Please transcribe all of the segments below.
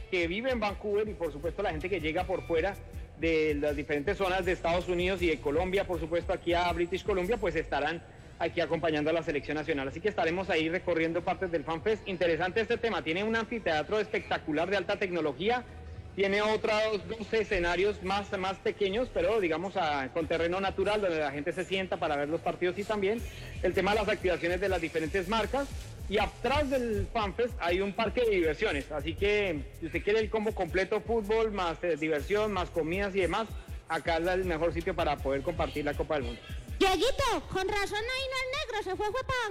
que vive en Vancouver y por supuesto la gente que llega por fuera de las diferentes zonas de Estados Unidos y de Colombia, por supuesto aquí a British Columbia, pues estarán aquí acompañando a la selección nacional. Así que estaremos ahí recorriendo partes del FanFest. Interesante este tema, tiene un anfiteatro espectacular de alta tecnología, tiene otros dos escenarios más pequeños, pero digamos con terreno natural, donde la gente se sienta para ver los partidos, y también el tema de las activaciones de las diferentes marcas. Y atrás del FanFest hay un parque de diversiones, así que si usted quiere el combo completo, fútbol, más diversión, más comidas y demás, acá es el mejor sitio para poder compartir la Copa del Mundo. Dieguito, con razón ahí no es negro, se fue para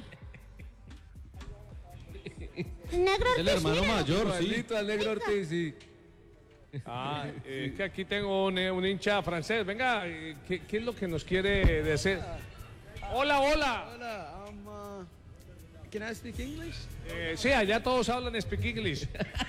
Vancouver. Negro Ortiz. El hermano mayor, sí. Maldito al negro Ortiz, sí. Que aquí tengo un hincha francés. Venga, ¿qué es lo que nos quiere decir? Hola, hola. Hola, can I speak English? Sí, allá todos hablan speak English.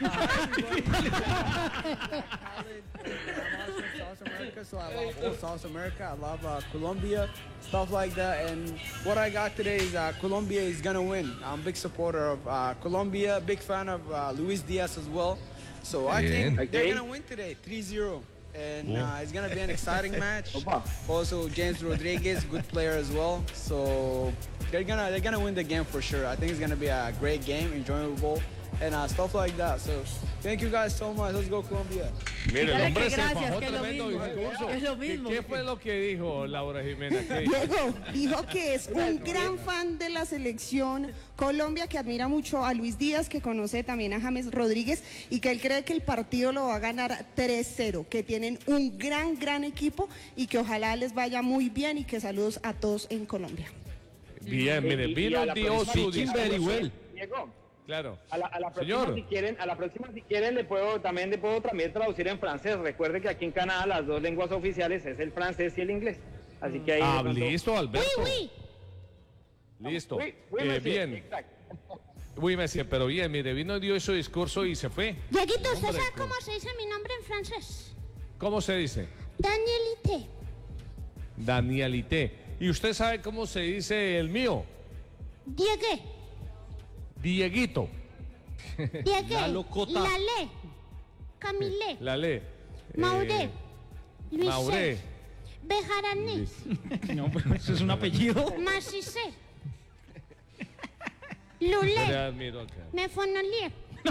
South America, so I love all South America. I love Colombia, stuff like that. And what I got today is Colombia is gonna win. I'm a big supporter of Colombia, big fan of Luis Diaz as well. So I think they're gonna win today, 3-0. And it's gonna be an exciting match. Also, James Rodriguez, good player as well. So they're gonna win the game for sure. I think it's gonna be a great game, enjoyable, and stuff like that. So thank you guys so much. Let's go Colombia. Mire, el hombre se gracias, fajó que es lo tremendo mismo. discurso. Es lo mismo. ¿Qué fue lo que dijo Laura Jimena? Diego dijo que es un gran fan de la selección Colombia, que admira mucho a Luis Díaz, que conoce también a James Rodríguez, y que él cree que el partido lo va a ganar 3-0, que tienen un gran equipo y que ojalá les vaya muy bien, y que saludos a todos en Colombia. Bien, mire, vino el dios very well. Diego, claro. a la próxima, Señor. si quieren le puedo también traducir en francés. Recuerde que aquí en Canadá las dos lenguas oficiales es el francés y el inglés. Así que ahí Listo, Alberto. Oui. Listo. Monsieur, Bien. exacto. Oui, monsieur, pero bien, mire, vino, dio su discurso y se fue. Dieguito, ¿usted Hombre, sabe cómo se dice mi nombre en francés? ¿Cómo se dice? Danielite. Danielite. ¿Y usted sabe cómo se dice el mío? Diegue. Dieguito. Diegue. La locota. Lale. Camille. Lale. Mauré. Luis. Mauré. Bejarané. No, pero eso es un apellido. Massicé. Lulé. Le admiro acá. Mefonolié.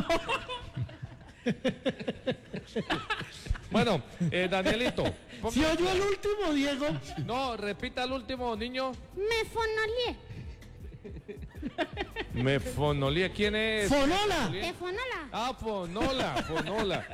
Bueno, Danielito. ¿Sí oyó el último, Diego? No, repita el último, niño. Mefonolié. Mefonolía, ¿quién es? ¡Fonola! Fonola. Ah, Fonola.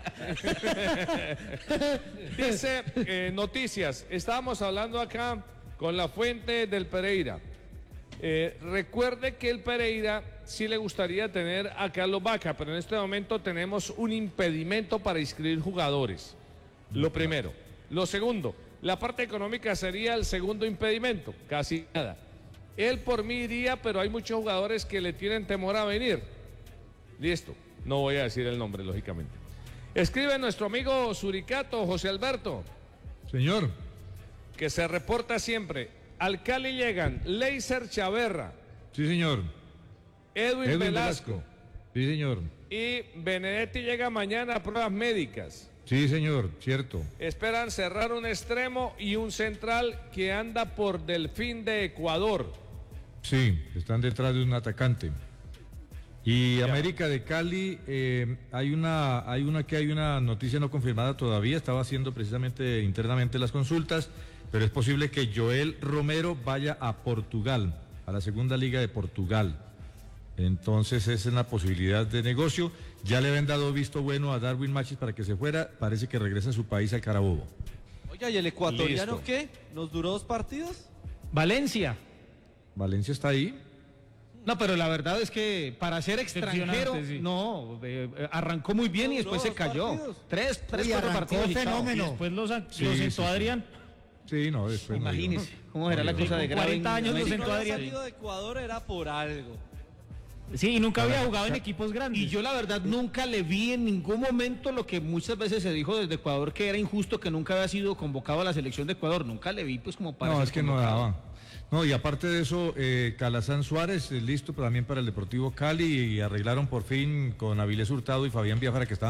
Dice, noticias, estábamos hablando acá con la fuente del Pereira. Recuerde que el Pereira sí le gustaría tener a Carlos Vaca, pero en este momento tenemos un impedimento para inscribir jugadores. Lo primero. Lo segundo, la parte económica sería el segundo impedimento, casi nada. Él por mí iría, pero hay muchos jugadores que le tienen temor a venir. Listo, no voy a decir el nombre, lógicamente. Escribe nuestro amigo Suricato, José Alberto. Señor. Que se reporta siempre. Al Cali llegan Leiser Chaverra. Sí, señor. Edwin Velasco. Sí, señor. Y Benedetti llega mañana a pruebas médicas. Sí, señor, cierto. Esperan cerrar un extremo y un central que anda por Delfín de Ecuador. Sí, están detrás de un atacante. Y Ya. América de Cali, hay una noticia no confirmada todavía, estaba haciendo precisamente internamente las consultas, pero es posible que Joel Romero vaya a Portugal, a la segunda liga de Portugal. Entonces esa es una posibilidad de negocio. Ya le habían dado visto bueno a Darwin Machis para que se fuera, parece que regresa a su país, a Carabobo. Oiga, ¿y el ecuatoriano Listo. qué? ¿Nos duró 2 partidos? Valencia. Valencia está ahí. No, pero la verdad es que para ser extranjero, Decepcionante, sí. no, arrancó muy bien y después se cayó. partidos. Tres, Y cuatro arrancó partidos. y chao. fenómeno. Después lo Sí, sentó sí. Adrián. Sí, no, después no Imagínese iba. cómo era la No cosa iba. de Con grave. 40 años en lo Si América. sentó no había Adrián. salido de Ecuador era por algo. Sí, y nunca había jugado en equipos grandes. Y yo la verdad nunca le vi en ningún momento lo que muchas veces se dijo desde Ecuador, que era injusto que nunca había sido convocado a la selección de Ecuador. Nunca le vi pues como para No, ser es que no convocado. daba. No, y aparte de eso, Calazán Suárez, listo también para el Deportivo Cali, y arreglaron por fin con Avilés Hurtado y Fabián Biafara, que estaban